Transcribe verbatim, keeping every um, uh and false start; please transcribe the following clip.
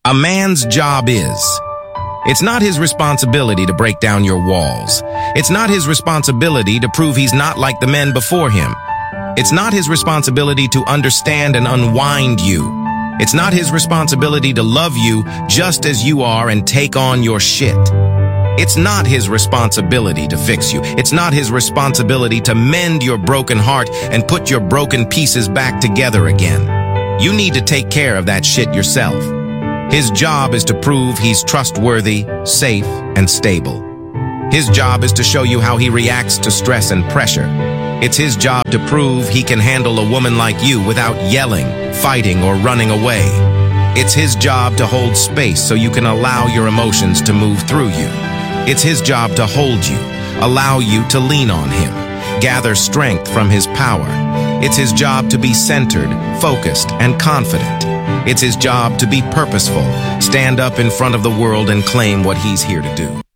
A man's job is. It's not his responsibility to break down your walls. It's not his responsibility to prove he's not like the men before him. It's not his responsibility to understand and unwind you. It's not his responsibility to love you just as you are and take on your shit. It's not his responsibility to fix you. It's not his responsibility to mend your broken heart and put your broken pieces back together again. You need to take care of that shit yourself. His job is to prove he's trustworthy, safe, and stable. His job is to show you how he reacts to stress and pressure. It's his job to prove he can handle a woman like you without yelling, fighting, or running away. It's his job to hold space so you can allow your emotions to move through you. It's his job to hold you, allow you to lean on him, gather strength from his power. It's his job to be centered, focused, and confident. It's his job to be purposeful, stand up in front of the world and claim what he's here to do.